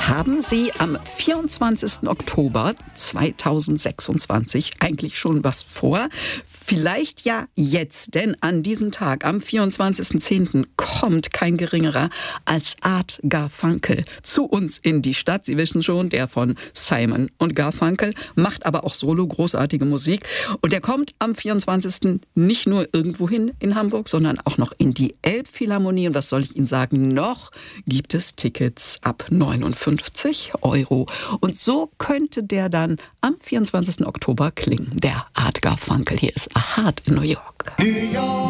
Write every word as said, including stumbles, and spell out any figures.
Haben Sie am vierundzwanzigsten Oktober zweitausendsechsundzwanzig eigentlich schon was vor? Vielleicht ja jetzt, denn an diesem Tag, am vierundzwanzigsten zehnten kommt kein geringerer als Art Garfunkel zu uns in die Stadt. Sie wissen schon, der von Simon und Garfunkel, macht aber auch solo großartige Musik. Und der kommt am vierundzwanzigsten nicht nur irgendwo hin in Hamburg, sondern auch noch in die Elbphilharmonie. Und was soll ich Ihnen sagen? Noch gibt es Tickets ab neunundfünfzig Euro. Und so könnte der dann am vierundzwanzigsten Oktober klingen. Der Art Garfunkel. Hier ist A Heart in New York. New York.